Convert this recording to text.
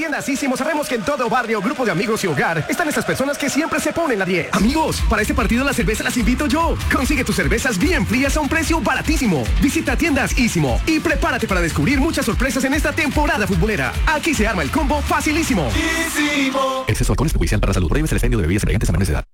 tiendas Ísimo sabemos que en todo barrio, grupo de amigos y hogar están esas personas que siempre se ponen la 10. Amigos, para este partido la cerveza las invito yo. Consigue tus cervezas bien frías a un precio baratísimo. Visita tiendas Ísimo y prepárate para descubrir muchas sorpresas en esta temporada futbolera. Aquí se arma el combo facilísimo. Exceso de alcohol es perjudicial para la salud. Prohíbes el expendio de bebidas embriagantes a menores de edad.